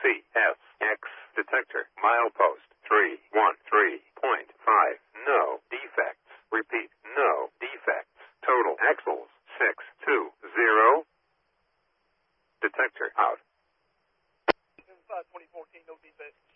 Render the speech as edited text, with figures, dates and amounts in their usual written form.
CSX detector. Milepost 313.5. No defects. Repeat, no defects. Total axles 620. Detector out. 2014, no defects.